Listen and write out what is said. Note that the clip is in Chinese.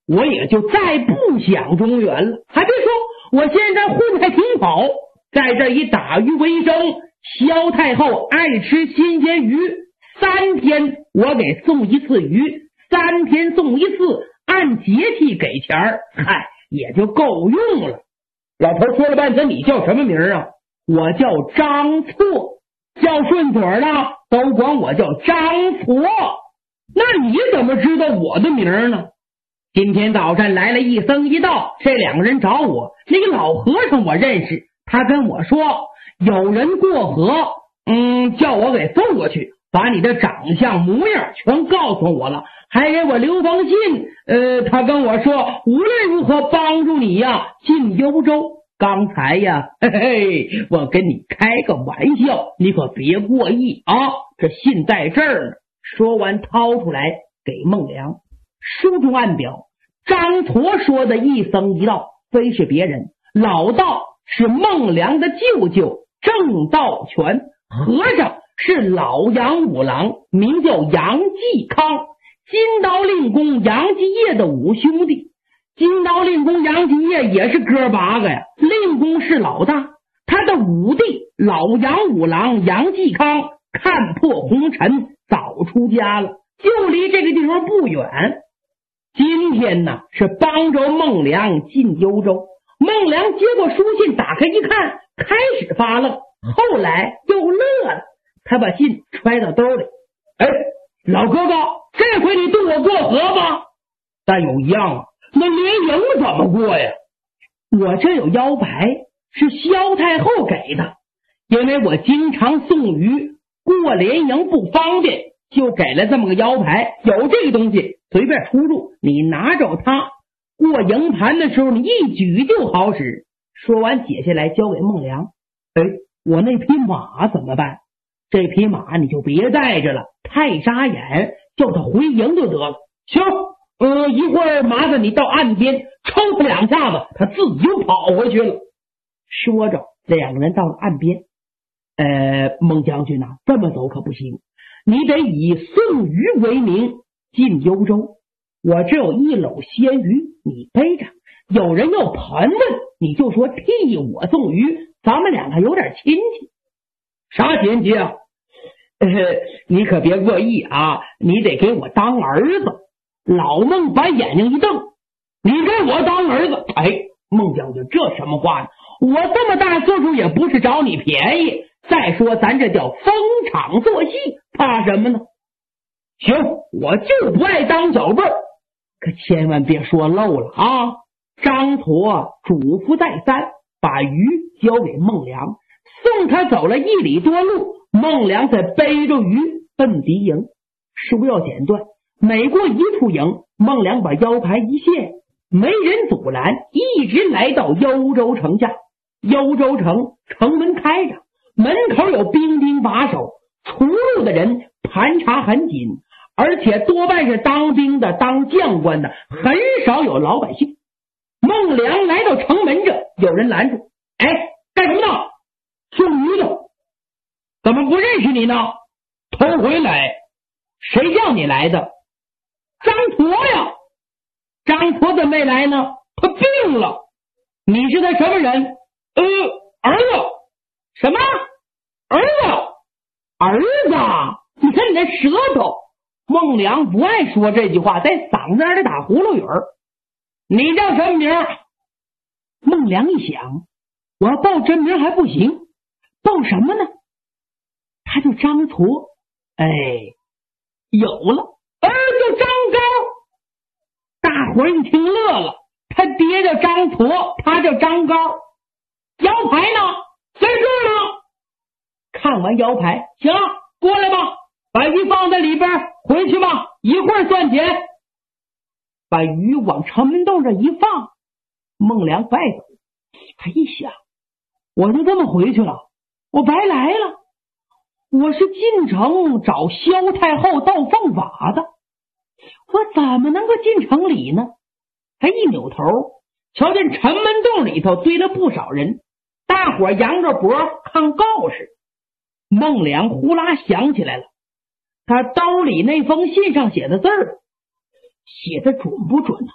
我也就再不想中原了。还别说，我现在混还挺好，在这以打鱼为生。萧太后爱吃新鲜鱼，3天我给送一次鱼，3天送一次，按节气给钱儿，嗨，也就够用了。老头说了半天，你叫什么名啊？我叫张错，叫顺嘴了都管我叫张错。那你怎么知道我的名呢？今天早晨来了一僧一道，这2个人找我，那个老和尚我认识，他跟我说有人过河，叫我给送过去，把你的长相模样全告诉我了，还给我留封信，他跟我说无论如何帮助你呀进幽州。刚才呀，嘿嘿，我跟你开个玩笑，你可别过意啊，这信在这儿呢。说完掏出来给孟良，书中暗表，张驼说的一僧一道非是别人，老道是孟良的舅舅郑道全，和尚是老杨五郎，名叫杨继康，金刀令公杨继业的5兄弟。金刀令公杨继业也是哥8个呀，令公是老大，他的5弟老杨五郎杨继康看破红尘，早出家了，就离这个地方不远。今天呢是帮着孟良进幽州。孟良接过书信，打开一看，开始发愣，后来又乐了，他把信揣到兜里。老哥哥，这回你渡我过河吧？但有一样啊，那联营怎么过呀？我这有腰牌，是萧太后给的，因为我经常送鱼，过联营不方便，就给了这么个腰牌。有这个东西随便出入，你拿着它，过营盘的时候你一举就好使。说完解下来交给孟良。我那匹马怎么办？这匹马你就别带着了，太扎眼，叫他回营就得了。行，一会儿麻烦你到岸边抽他2下子，他自己就跑回去了。说着2个人到了岸边。孟将军啊，这么走可不行，你得以送鱼为名进幽州。我这有1篓鲜鱼，你背着，有人要盘问，你就说替我送鱼，咱们2个有点亲戚。啥亲戚啊？你可别恶意啊，你得给我当儿子。老孟把眼睛一瞪，你给我当儿子？孟将军，这什么话呢？我这么大岁数也不是找你便宜，再说咱这叫逢场作戏，怕什么呢？行，我就不爱当小辈儿，可千万别说漏了啊！张驼嘱咐再三，把鱼交给孟良，送他走了1里多路，孟良才背着鱼奔敌营。书要剪断，每过一处营，孟良把腰牌一献，没人阻拦，一直来到幽州城下。幽州城城门开着，门口有兵丁把守，出入的人盘查很紧，而且多半是当兵的当将官的，很少有老百姓。孟良来到城门这，有人拦住。干什么呢？送鱼的。怎么不认识你呢？头回来。谁叫你来的？张驼呀。张驼怎么没来呢？他病了。你是他什么人？儿子。什么？儿子？儿子？你看你那舌头。孟良不爱说这句话，在嗓子眼里打葫芦语儿。你叫什么名？孟良一想，我要报真名还不行，报什么呢？他就张驼。有了，就张高。大伙儿一听乐了，他爹叫张驼，他叫张高。腰牌呢？在这儿呢。看完腰牌，行，过来吧，把鱼放在里边，回去吧，一会儿算钱。把鱼往城门洞上一放，孟良不爱走。他一想，我就这么回去了，我白来了。我是进城找萧太后到奉法的，我怎么能够进城里呢？他一扭头，瞧见城门洞里头堆了不少人，大伙扬着脖看告示。孟良呼啦想起来了，他兜里那封信上写的字儿，写的准不准呢？